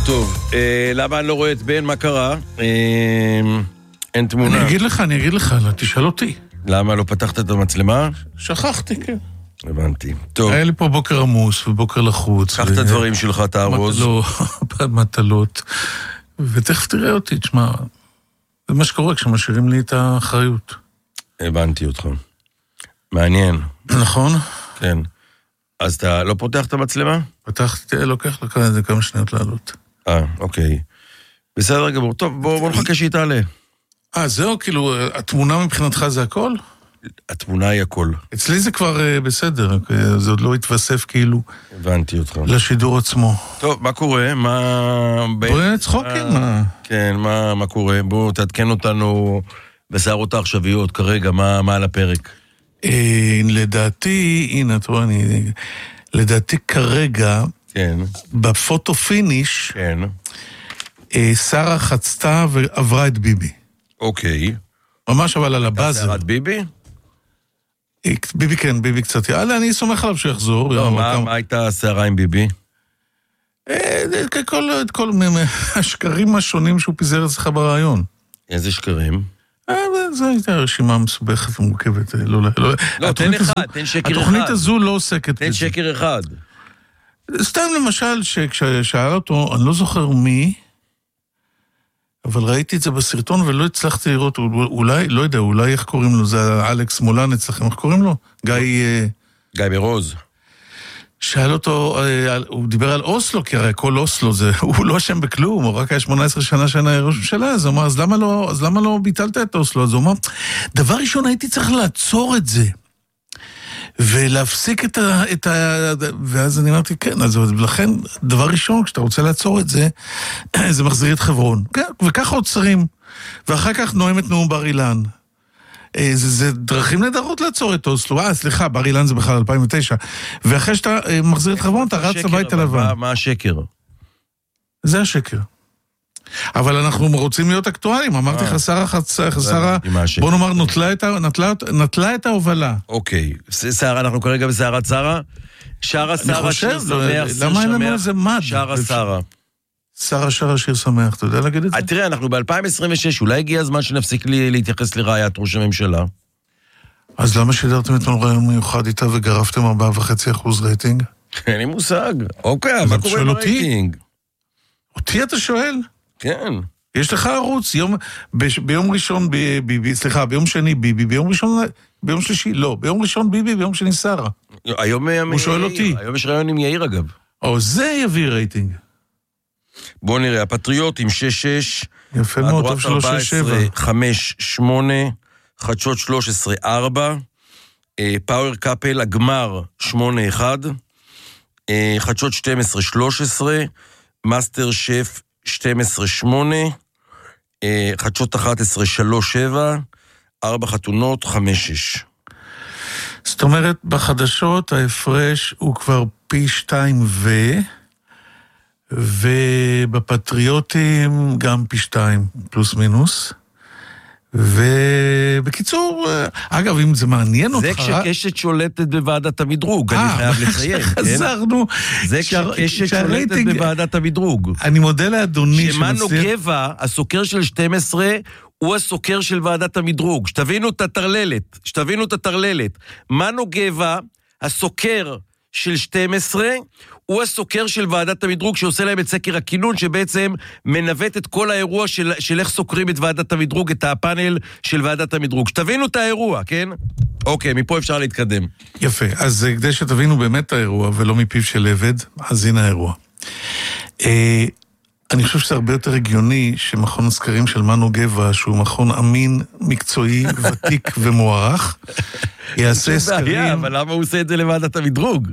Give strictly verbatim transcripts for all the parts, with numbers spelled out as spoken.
טוב, אה, למה אני לא רואה את בן? מה קרה? אה, אין תמונה. אני אגיד לך, אני אגיד לך, תשאל אותי. למה לא פתחת את המצלמה? שכחתי, כן. הבנתי. טוב. היה לי פה בוקר עמוס ובוקר לחוץ. קח את הדברים שלך, תארוז. לא, מטלות. ותכף תראה אותי, תשמע, זה מה שקורה כשמשאירים לי את האחריות. הבנתי אותך. מעניין. נכון? כן. אז אתה לא פותח את המצלמה? פתחתי, לוקח לך איזה כמה שניות לעלות. אה, אוקיי. בסדר גמור. טוב, בוא, בוא נחכה שהיא תעלה. אה, זהו, כאילו, התמונה מבחינתך זה הכל? התמונה היא הכל. אצלי זה כבר uh, בסדר, זה עוד לא התווסף כאילו... הבנתי אותך. לשידור עצמו. טוב, מה קורה? מה... בואי נצחוקים, מה... כן, מה, מה קורה? בואו תעדכן אותנו בשערות העכשוויות כרגע, מה, מה על הפרק? אה, לדעתי, הנה, אתה רואה, אני... לדעתי כרגע, כן. בפוטו פיניש, כן. אה, שרה חצתה ועברה את ביבי. אוקיי. ממש אבל על הבאזר. שערת ביבי? ביבי כן, ביבי קצת. יאללה, אני סומך עליו שיחזור. לא, מה, כמה... מה הייתה השערה עם ביבי? את כל, את כל השקרים השונים שהוא פיזר אצלך ברעיון. איזה שקרים? זו הייתה רשימה מסובכת ומורכבת. לא, לא, לא תן אחד, תן שקר אחד. התוכנית הזו לא עוסקת בזה. תן שקר אחד. סתם למשל, שכששאל אותו, אני לא זוכר מי, אבל ראיתי את זה בסרטון ולא הצלחתי לראות, אולי, לא יודע, אולי איך קוראים לו, זה אלכס מולן אצלכם, איך קוראים לו? גיא... גיא ברוז. שאל אותו, הוא דיבר על אוסלו, כי הרי כל אוסלו זה, הוא לא שם בכלום, הוא רק היה שמונה עשרה שנה שנה ראש ממשלה, אז הוא אמר, אז למה לא, אז למה לא ביטלת את אוסלו? אז הוא אמר, דבר ראשון הייתי צריך לעצור את זה, ולהפסיק את ה... את ה ואז אני אמרתי, כן, אז לכן, דבר ראשון, כשאתה רוצה לעצור את זה, זה מחזיר את חברון. כן, וככה עוצרים, ואחר כך נואם את נאום בר אילן. זה, זה דרכים נדרות לעצור את אוסלו. אה, סליחה, בר אילן זה בכלל אלפיים ותשע. ואחרי שאתה מחזיר את חברון, אתה רץ הביתה לבן. מה, מה השקר? זה השקר. אבל אנחנו רוצים להיות אקטואליים. אמרתי לך, שרה, שרה, בוא נאמר, נטלה את, נטלה, נטלה את ההובלה. אוקיי. שרה, אנחנו כרגע בשערת שרה. שרה, שרה, שיר שמח, למה אין לנו איזה מד? שרה, שרה. שרה, שרה, שיר שמח. אתה יודע להגיד את זה? תראה, אנחנו ב-אלפיים עשרים ושש, אולי הגיע הזמן שנפסיק להתייחס לרעיית ראש הממשלה. אז למה שידרתם את רעיון מיוחד איתה וגרפתם ארבעה וחצי אחוז רייטינג? אין לי מושג. אוקיי, מה קורה עם הרייטינג? אותי אתה שואל? כן. יש לך ערוץ, יום, ב, ביום ראשון ביבי, סליחה, ביום שני ביבי, ביום ראשון, ביום שלישי, לא, ביום ראשון ביבי, ביום שני שרה. היום הוא שואל אותי. היום יש רעיון עם יאיר אגב. או זה יביא רייטינג. בואו נראה, הפטריוטים שש שש, יפה מאוד, טוב שלוש שש שבע, חמש שמונה, חדשות שלוש עשרה ארבע, פאוור קאפל, הגמר שמונה אחד, חדשות שתים עשרה שלוש עשרה, מאסטר שף שתים עשרה שמונה, חדשות אחת עשרה שלוש שבע, ארבע חתונות חמש שש. זאת אומרת, בחדשות ההפרש הוא כבר פי שתיים ו... ובפטריוטים גם פי שתיים, פלוס מינוס. ובקיצור, אגב, אם זה מעניין אותך... זה כשקשת שולטת בוועדת המדרוג, אני חייב לציין. חזרנו. זה כשקשת שולטת בוועדת המדרוג. אני מודה לאדוני שמנו גבע, הסוקר של שתים עשרה, הוא הסוקר של ועדת המדרוג. שתבינו את התרללת, שתבינו את התרללת. מנו גבע, הסוקר של שתים עשרה, הוא הסוקר של ועדת המדרוג שעושה להם את סקר הכינון, שבעצם מנווט את כל האירוע של, של איך סוקרים את ועדת המדרוג, את הפאנל של ועדת המדרוג. שתבינו את האירוע, כן? אוקיי, מפה אפשר להתקדם. יפה, אז כדי שתבינו באמת את האירוע, ולא מפיו של עבד, אז הנה האירוע. אה, אני חושב שזה הרבה יותר הגיוני שמכון הסקרים של מנו גבע, שהוא מכון אמין, מקצועי, ותיק ומוערך, יעשה סקרים... אבל למה הוא עושה את זה לוועדת המדרוג?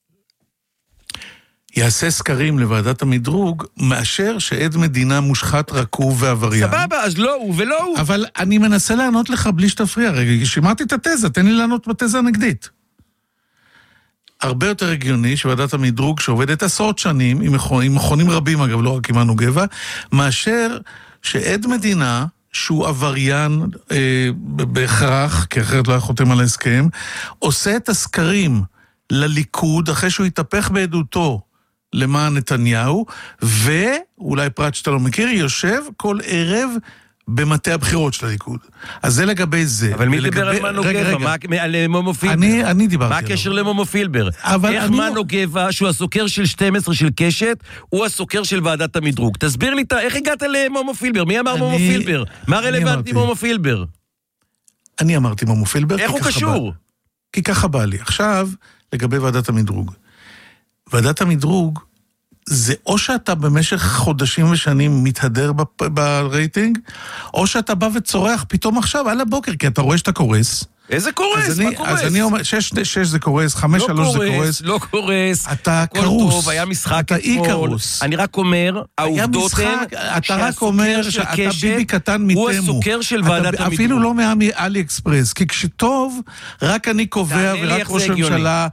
יעשה סקרים לוועדת המדרוג, מאשר שעד מדינה מושחת, רקוב ועבריין. סבבה, אז לא הוא ולא הוא. אבל אני מנסה לענות לך בלי שתפריע. רגע, שמעתי את התזה, תן לי לענות בתזה הנגדית. הרבה יותר הגיוני שוועדת המדרוג, שעובדת עשרות שנים, עם, מכון, עם מכונים רבים, אגב, לא רק עם מנו גבע, מאשר שעד מדינה, שהוא עבריין אה, בהכרח, כי אחרת לא היה חותם על ההסכם, עושה את הסקרים לליכוד, אחרי שהוא יתהפך בעדותו, למען נתניהו, ואולי פרט שאתה לא מכיר, יושב כל ערב במטה הבחירות של הליכוד. אז זה לגבי זה. אבל מי דיבר על מנו גבע? על מומו פילבר? אני, אני דיברתי. מה הקשר למומו פילבר? איך אני... מנו גבע, שהוא הסוקר של שתים עשרה של קשת, הוא הסוקר של ועדת המדרוג? תסביר לי, איך הגעת למומו פילבר? מי אמר אני... מומו פילבר? מה רלוונטי מומו פילבר? אני אמרתי מומו פילבר. איך הוא קשור? בא... כי ככה בא לי. עכשיו, לגבי ועדת המדרוג. ועדת המדרוג, זה או שאתה במשך חודשים ושנים מתהדר ברייטינג, או שאתה בא וצורח פתאום עכשיו על הבוקר, כי אתה רואה שאתה קורס. איזה קורס? מה קורס? אז אני אומר, שש, שש זה קורס, חמש, שלוש זה קורס. לא קורס, אתה קרוס. היה משחק אתה אי קרוס. אני רק אומר, העובדות הן, אתה רק אומר שאתה ביבי קטן מתמו. הוא הסוקר של ועדת המדרוג. אפילו לא מאלי אקספרס, כי כשטוב, רק אני קובע ורק ראש הממשלה,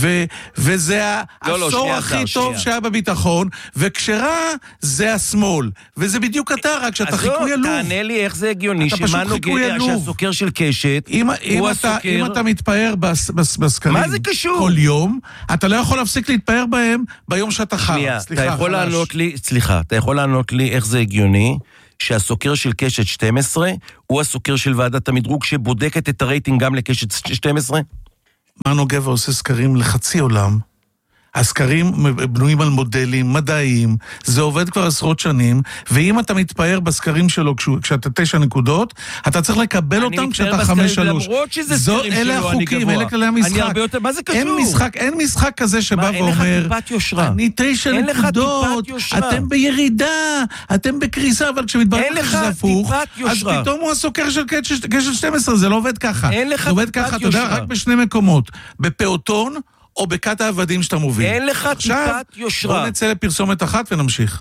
וזה העשור הכי טוב שהיה בביטחון, וכשרע זה השמאל. וזה בדיוק אתה, רק שאתה חיקוי עלוב. תענה לי איך זה הגיוני, שהסוקר של קשת, אם אתה, אם אתה מתפאר בס, בס, בסקרים כל יום, אתה לא יכול להפסיק להתפאר בהם ביום שאתה חר. שנייה, אתה יכול לענות לי, סליחה, אתה יכול לענות לי איך זה הגיוני, שהסוקר של קשת שתים עשרה, הוא הסוקר של ועדת המדרוג, שבודקת את הרייטינג גם לקשת שתים עשרה? מנו גבע עושה סקרים לחצי עולם, הסקרים בנויים על מודלים מדעיים, זה עובד כבר עשרות שנים, ואם אתה מתפאר בסקרים שלו כשאתה תשע נקודות, אתה צריך לקבל אותם כשאתה חמש שלוש. למרות שזה סקרים שלו, אלה החוקים, אלה כלי המשחק. מה זה קשור? אין משחק, אין משחק כזה שבא ואומר, אני תשע נקודות, אתם בירידה, אתם בקריסה, אבל כשמתברר לך שזה הפוך, אז פתאום הוא הסוקר של קשת שתים עשרה, זה לא עובד ככה. אין לך טיפת יושרה. רק בשני מקומות, בפעוטון, או בקט העבדים שאתה מוביל. אין לך טיפת יושרה. בוא נצא לפרסומת אחת ונמשיך.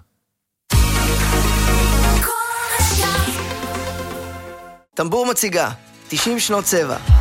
טמבור מציגה, תשעים שנות צבע.